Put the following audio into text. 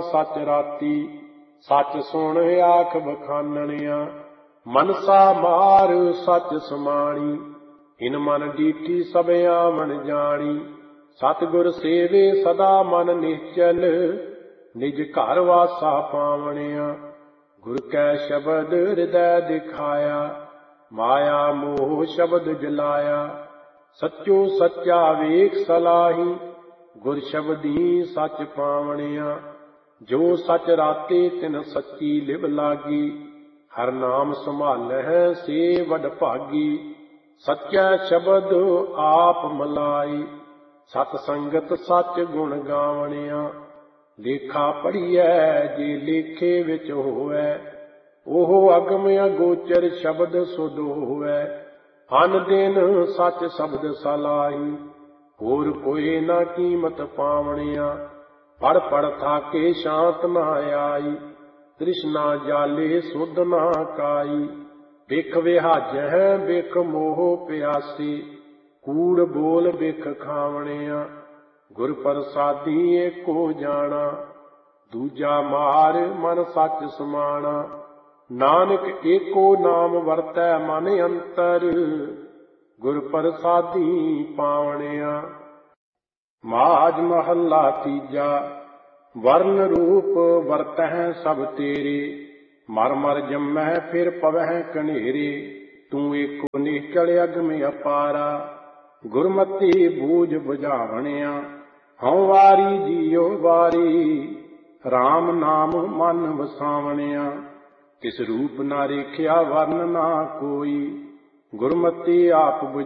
सच राती, सच सुन आख बखाननिया। मनसा मार सच समाणी, इन मन डीठी सब आवन जानी। सतगुर सेवे सदा मन निश्चल, निज घर वासा पावनिया। गुर कै शब्द हृदय दिखाया, माया मोह शब्द जलाया। सच्चो सच्चा वेख सलाही, गुर शब्दी सच पावनिया। जो सच राते तिन सच्ची लिव लागी, हर नाम संभालਹਿ से वड भागी। सच्चा शब्द आप मलाई, सत संगत सच गुण गावनिया। लेखा पढ़िਐ जे लेखे विच होवै, ओह अगम अगोचर शब्द सुध होवै। अन दिन सच शब्द सलाही, होर कोई ना कीमत पावनिया। पढ़ पढ़ थाके शांत ना आई, तृष्णा जाले सुध ना काई। बिख विहाजਹਿ बिख मोह प्यासी, कूड़ बोल बिख खावनिया। गुर प्रसादी एको जाना, दूजा मार मन सच समाना। नानक एको नाम वरतै मन अंतर, गुर प्रसादी पावनिया। माज महला तीजा, वर्ण रूप वरतਹਿ सब तेरे। मर मर जम्मਹਿ फिर पवਹਿ कनेरे, तू एको निश्चल अगम अपारा। गुरमति बूझ बुझावनिया, हਉ वारी जियो वारी। राम नाम मन वसावनिया, तिस रूप ना रेखिया वर्ण ना कोई। गुरमति आप बुझ